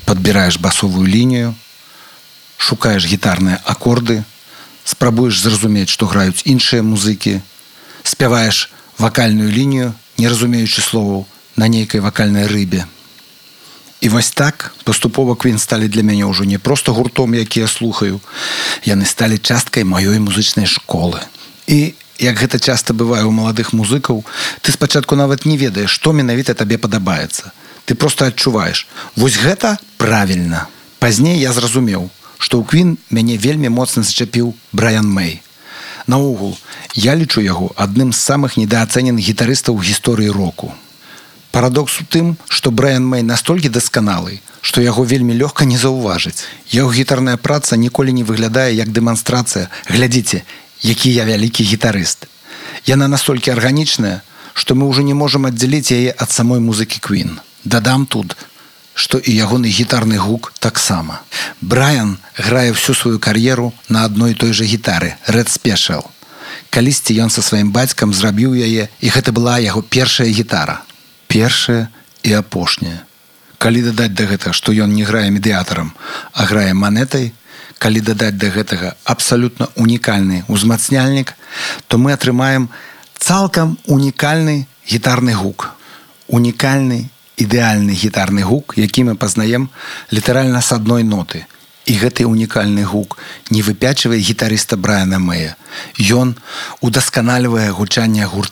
Падбіраеш басовую лінію, шукаеш гітарныя акорды, спрабуеш зразумець, што граюць іншыя музыкі, спяваеш вакальную лінію, не разумеючы словаў, на нейкай вакальнай рыбе. І вось так паступова Queen сталі для мяне ўжо не проста гуртом, які я слухаю, яны сталі часткай маёй музычнай школы. І як гэта часта бывае ў маладых музыкаў, ты спачатку нават не ведаеш, што менавіта табе падабаецца. Ты проста адчуваеш, вось гэта правільна. Пазней я зразумеў, што ў Queen мяне вельмі моцна зачапіў Брайан Мэй. Наогул, я лічу яго адным з самых недаацэненых гітарыстаў у гісторыі року. Парадокс у тым, што Брайан Мэй настолькі дасканалы, што яго вельмі лёгка не заўважыць. Яго гітарная праца ніколі не выглядае як дэманстрацыя. Глядзіце, які я вялікі гітарыст. Яна настолькі арганічная, што мы ўжо не можам аддзяліць яе ад самой музыкі Queen. Дадам тут, што і ягоны гітарны гук таксама. Брайан грае всю сваю кар'еру на адной і той жа гітары Red Special. Калісьці ён са сваім бацькам зрабіў яе, і гэта была яго першая гітара. Першая і апошняя. Калі дадаць да гэтага, што ён не грае медыятарам, а грае манетай, калі дадаць да гэтага абсалютна унікальны ўзмацняльнік, то мы атрымаем цалкам унікальны гітарны гук. Унікальны, ідэальны гітарны гук, які мы пазнаем літаральна з адной ноты. І гэты унікальны гук не выпячвае гітарыста Брайана Мэя. Ён удасканальвае гучанне гурта.